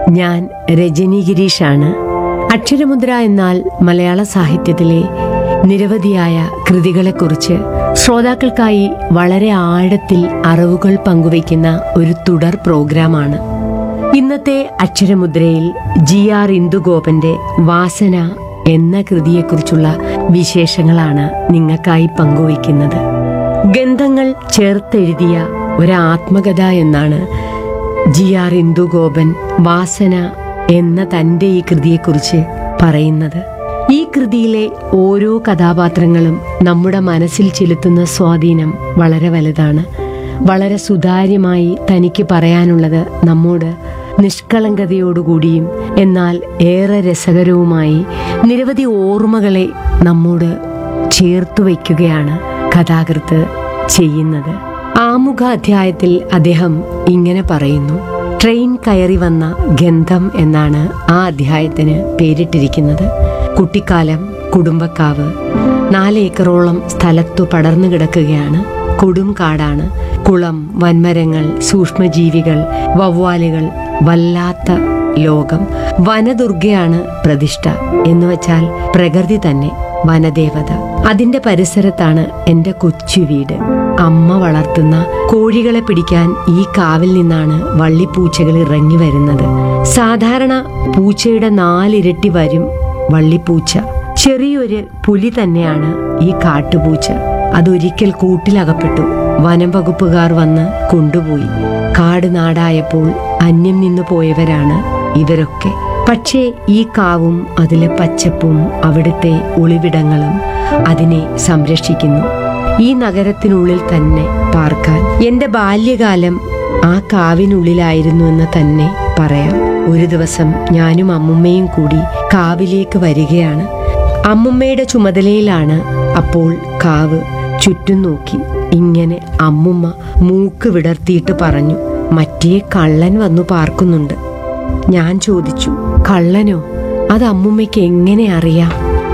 ഞാൻ രജനി ഗിരീഷാണ്. അക്ഷരമുദ്ര എന്നാൽ മലയാള സാഹിത്യത്തിലെ നിരവധിയായ കൃതികളെക്കുറിച്ച് ശ്രോതാക്കൾക്കായി വളരെ ആഴത്തിൽ അറിവുകൾ പങ്കുവയ്ക്കുന്ന ഒരു തുടർ പ്രോഗ്രാമാണ്. ഇന്നത്തെ അക്ഷരമുദ്രയിൽ GR ഇന്ദുഗോപന്റെ വാസന എന്ന കൃതിയെക്കുറിച്ചുള്ള വിശേഷങ്ങളാണ് നിങ്ങൾക്കായി പങ്കുവയ്ക്കുന്നത്. ഗന്ധങ്ങൾ ചേർത്തെഴുതിയ ഒരാത്മകഥ എന്നാണ് GR ഇന്ദുഗോപൻ വാസന എന്ന തന്റെ ഈ കൃതിയെക്കുറിച്ച് പറയുന്നത്. ഈ കൃതിയിലെ ഓരോ കഥാപാത്രങ്ങളും നമ്മുടെ മനസ്സിൽ ചെലുത്തുന്ന സ്വാധീനം വളരെ വലുതാണ്. വളരെ സുതാര്യമായി തനിക്ക് പറയാനുള്ളത് നമ്മോട് നിഷ്കളങ്കതയോടുകൂടിയും എന്നാൽ ഏറെ രസകരവുമായി നിരവധി ഓർമ്മകളെ നമ്മോട് ചേർത്തു വയ്ക്കുകയാണ് കഥാകൃത്ത് ചെയ്യുന്നത്. ആമുഖ അധ്യായത്തിൽ അദ്ദേഹം ഇങ്ങനെ പറയുന്നു. ട്രെയിൻ കയറി വന്ന ഗന്ധം എന്നാണ് ആ അധ്യായത്തിന് പേരിട്ടിരിക്കുന്നത്. കുട്ടിക്കാലം, കുടുംബക്കാവ്, 4 ഏക്കറോളം സ്ഥലത്തു പടർന്നു കിടക്കുകയാണ്. കൊടും കാടാണ്. കുളം, വൻമരങ്ങൾ, സൂക്ഷ്മജീവികൾ, വവ്വാലുകൾ, വല്ലാത്ത ലോകം. വനദുർഗയാണ് പ്രതിഷ്ഠ എന്നുവെച്ചാൽ പ്രകൃതി തന്നെ വനദേവത. അതിന്റെ പരിസരത്താണ് എന്റെ കൊച്ചു വീട്. അമ്മ വളർത്തുന്ന കോഴികളെ പിടിക്കാൻ ഈ കാവിൽ നിന്നാണ് വള്ളിപ്പൂച്ചകൾ ഇറങ്ങി വരുന്നത്. സാധാരണ പൂച്ചയുടെ 4 ഇരട്ടി വരും വള്ളിപ്പൂച്ച. ചെറിയൊരു പുലി തന്നെയാണ് ഈ കാട്ടുപൂച്ച. അതൊരിക്കൽ കൂട്ടിലകപ്പെട്ടു. വനം വകുപ്പുകാർ വന്ന് കൊണ്ടുപോയി. കാട് നാടായപ്പോൾ അന്യം നിന്നു പോയവരാണ് ഇവരൊക്കെ. പക്ഷേ ഈ കാവും അതിലെ പച്ചപ്പും അവിടുത്തെ ഒളിവിടങ്ങളും അതിനെ സംരക്ഷിക്കുന്നു. ഈ നഗരത്തിനുള്ളിൽ തന്നെ പാർക്കാൻ എന്റെ ബാല്യകാലം ആ കാവിനുള്ളിലായിരുന്നുവെന്ന് തന്നെ പറയാം. ഒരു ദിവസം ഞാനും അമ്മുമ്മയും കൂടി കാവിലേക്ക് വരികയാണ്. അമ്മുമ്മയുടെ ചുമതലയിലാണ് അപ്പോൾ കാവ്. ചുറ്റും നോക്കി ഇങ്ങനെ അമ്മുമ്മ മൂക്ക് വിടർത്തിയിട്ട് പറഞ്ഞു, മറ്റേ കള്ളൻ വന്നു പാർക്കുന്നുണ്ട്. ഞാൻ ചോദിച്ചു, കള്ളനോ? അത് അമ്മുമ്മയ്ക്ക് എങ്ങനെ അറിയാം?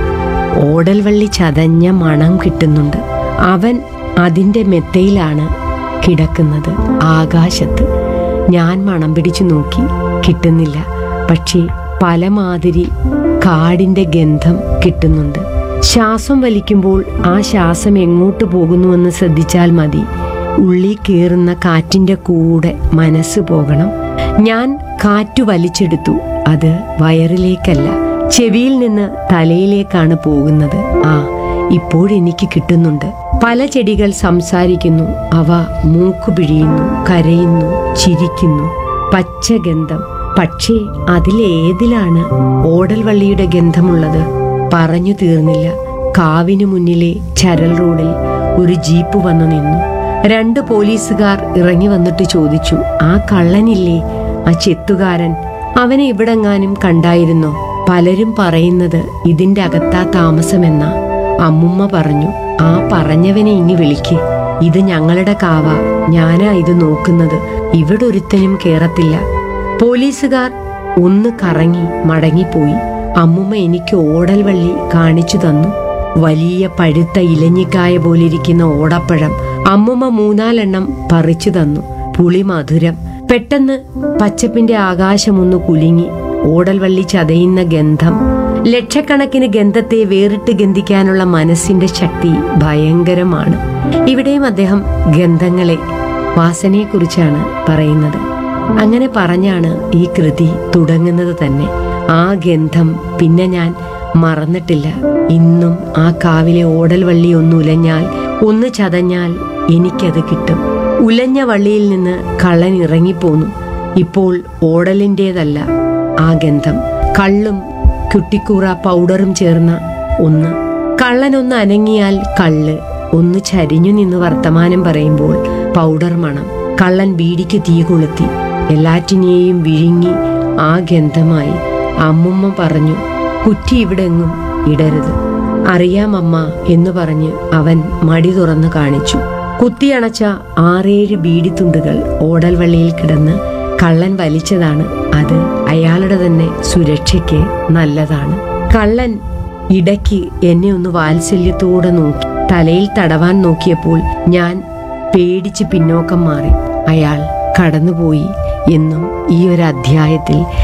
ഓടൽവള്ളി ചതഞ്ഞ മണം കിട്ടുന്നുണ്ട്. അവൻ അതിന്റെ മെത്തയിലാണ് കിടക്കുന്നത്, ആകാശത്ത്. ഞാൻ മണം പിടിച്ചു നോക്കി, കിട്ടുന്നില്ല. പക്ഷേ പലമാതിരി കാടിന്റെ ഗന്ധം കിട്ടുന്നുണ്ട്. ശ്വാസം വലിക്കുമ്പോൾ ആ ശ്വാസം എങ്ങോട്ട് പോകുന്നുവെന്ന് ശ്രദ്ധിച്ചാൽ മതി. ഉള്ളിൽ കയറുന്ന കാറ്റിന്റെ കൂടെ മനസ്സ് പോകണം. ഞാൻ കാറ്റു വലിച്ചെടുത്തു. അത് വയറിലേക്കല്ല, ചെവിയിൽ നിന്ന് തലയിലേക്കാണ് പോകുന്നത്. ഇപ്പോഴെനിക്ക് കിട്ടുന്നുണ്ട്. പല ചെടികൾ സംസാരിക്കുന്നു. അവ മൂക്കു പിഴിയുന്നു, കരയുന്നു, ചിരിക്കുന്നു. പച്ചഗന്ധം. പക്ഷേ അതിലേതിലാണ് ഓടൽവള്ളിയുടെ ഗന്ധമുള്ളത്? പറഞ്ഞു തീർന്നില്ല. കാവിനു മുന്നിലെ ചരൽ റോഡിൽ ഒരു ജീപ്പ് വന്നു നിന്നു. 2 പോലീസുകാർ ഇറങ്ങി വന്നിട്ട് ചോദിച്ചു, ആ കള്ളനില്ലേ, ആ ചെത്തുകാരൻ, അവനെ ഇവിടെങ്ങാനും കണ്ടായിരുന്നോ? പലരും പറയുന്നത് ഇതിന്റെ അകത്താ താമസമെന്നാ. അമ്മുമ്മ പറഞ്ഞു, ആ പറഞ്ഞവനെ ഇങ്ങ് വിളിക്ക്. ഇത് ഞങ്ങളുടെ കാവ, ഞാനാ ഇത് നോക്കുന്നത്. ഇവിടെ ഒരുത്തനും കേറത്തില്ല. പോലീസുകാർ ഒന്ന് കറങ്ങി മടങ്ങിപ്പോയി. അമ്മുമ്മ എനിക്ക് ഓടൽവള്ളി കാണിച്ചു തന്നു. വലിയ പഴുത്ത ഇലഞ്ഞിക്കായ പോലിരിക്കുന്ന ഓടപ്പഴം അമ്മുമ്മ 3-4 എണ്ണം പറിച്ചു തന്നു. പുളി മധുരം. പെട്ടെന്ന് പച്ചപ്പിന്റെ ആകാശമൊന്ന് കുലുങ്ങി. ഓടൽവള്ളി ചതയുന്ന ഗന്ധം. ലക്ഷക്കണക്കിന് ഗന്ധത്തെ വേറിട്ട് ഗന്ധിക്കാനുള്ള മനസ്സിന്റെ ശക്തി ഭയങ്കരമാണ്. ഇവിടെയും അദ്ദേഹം ഗന്ധങ്ങളെ, വാസനയെക്കുറിച്ചാണ് പറയുന്നത്. അങ്ങനെ പറഞ്ഞാണ് ഈ കൃതി തുടങ്ങുന്നത് തന്നെ. ആ ഗന്ധം പിന്നെ ഞാൻ മറന്നിട്ടില്ല. ഇന്നും ആ കാവിലെ ഓടൽവള്ളി ഒന്ന് ഉലഞ്ഞാൽ, ഒന്ന് ചതഞ്ഞാൽ എനിക്കത് കിട്ടും. ഉലഞ്ഞ വള്ളിയിൽ നിന്ന് കള്ളൻ ഇറങ്ങിപ്പോന്നു. ഇപ്പോൾ ഓടലിൻ്റെതല്ല ആ ഗന്ധം, കള്ളും കുട്ടിക്കൂറ പൗഡറും ചേർന്ന ഒന്ന്. കള്ളനൊന്ന് അനങ്ങിയാൽ കള്ള്, ഒന്ന് ചരിഞ്ഞു നിന്ന് വർത്തമാനം പറയുമ്പോൾ പൗഡർ മണം. കള്ളൻ ബീഡിക്ക് തീ കൊളുത്തി. എല്ലാറ്റിനെയും വിഴുങ്ങി ആ ഗന്ധമായി. അമ്മുമ്മ പറഞ്ഞു, കുറ്റി ഇവിടെങ്ങും ഇടരുത്. അറിയാമമ്മ എന്ന് പറഞ്ഞ് അവൻ മടി തുറന്നു കാണിച്ചു. കുത്തിയണച്ച 6-7 ബീഡിത്തുണ്ടുകൾ ഓടൽവള്ളിയിൽ കിടന്ന് കള്ളൻ വലിച്ചതാണ്. അത് അയാളുടെ തന്നെ സുരക്ഷയ്ക്ക് നല്ലതാണ്. കള്ളൻ ഇടയ്ക്ക് എന്നെ ഒന്ന് വാത്സല്യത്തോടെ നോക്കി. തലയിൽ തടവാൻ നോക്കിയപ്പോൾ ഞാൻ പേടിച്ച് പിന്നോക്കം മാറി. അയാൾ കടന്നുപോയി എന്നും ഈ ഒരു അധ്യായത്തിൽ